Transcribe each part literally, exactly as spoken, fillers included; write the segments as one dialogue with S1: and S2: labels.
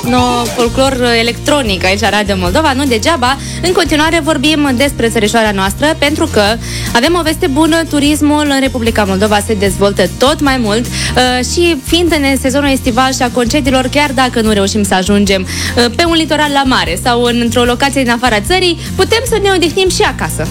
S1: etno-folclor electronic aici la Radio Moldova, nu degeaba. În continuare vorbim despre țărișoara noastră, pentru că avem o veste bună, turismul în Republica Moldova se dezvoltă tot mai mult uh, și fiind în sezonul estival și a concediilor, chiar dacă nu reușim să ajungem uh, pe un litoral la mare sau în, într-o locație din afara țării, putem să ne odihnim și acasă.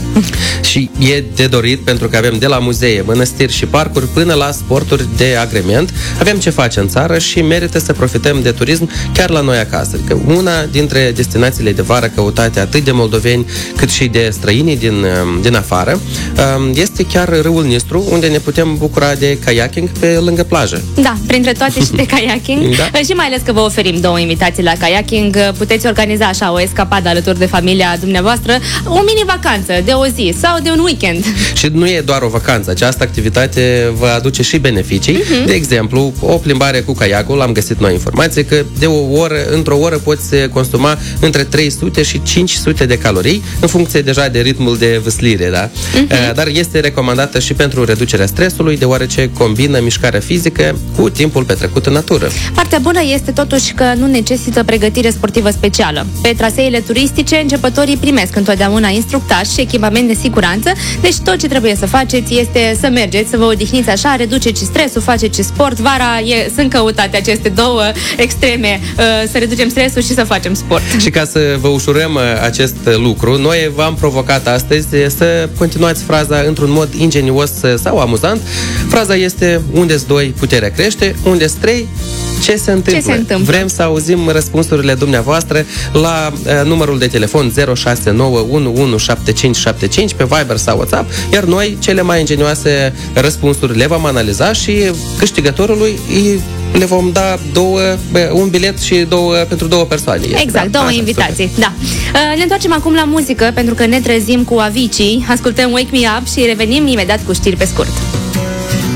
S2: Și e de dorit, pentru că avem de la muzee, mănăstiri și parcuri până la sporturi de agrement. Avem ce face în țară și merită să profităm de turism chiar la noi acasă. Că una dintre destinațiile de vară căutate atât de moldoveni cât și de străinii din, din afară este chiar râul Nistru, unde ne putem bucura de kayaking pe lângă plajă.
S1: Da, printre toate și de kayaking. Da. Și mai ales că vă oferim două invitații la kayaking. Puteți organiza așa o escapadă alături de familia dumneavoastră, o mini-vacanță de o zi sau de un weekend.
S2: Și nu e doar o vacanță, această activitate vă aduce și beneficii. Uh-huh. De exemplu, o plimbare cu kayakul, am găsit noi informații că de o oră, într-o oră poți consuma între trei sute și cinci sute de calorii, în funcție deja de ritmul de vâslire, da? Uh-huh. Dar este recomandată și pentru reducerea stresului, deoarece combină mișcarea fizică cu timpul petrecut în natură.
S1: Partea bună este totuși că nu necesită pregătire sportivă specială. Pe traseele turistice, începătorii primesc întotdeauna instructaj și echipament de siguranță, deci tot ce trebuie să faceți este să mergeți, să vă odihniți așa, reduceți stresul, faceți sport. Vara e, sunt căutate aceste două extreme, să reducem stresul și să facem sport.
S2: Și ca să vă ușurăm acest lucru, noi v-am provocat astăzi să continuați fraza într-un mod ingenios sau amuzant. Fraza este: unde-s doi, puterea crește, unde-s trei, ce se întâmplă?
S1: Ce se întâmplă?
S2: Vrem să auzim răspunsurile dumneavoastră la uh, numărul de telefon zero șase nouă unu unu șapte cinci șapte cinci pe Viber sau WhatsApp, iar noi cele mai ingenioase răspunsuri le vom analiza și câștigătorului îi le vom da două, un bilet și două pentru două persoane.
S1: Exact, da? două Așa, invitații. Da. Uh, ne întoarcem acum la muzică, pentru că ne trezim cu Avicii, ascultăm Wake Me Up și revenim imediat cu știri pe scurt.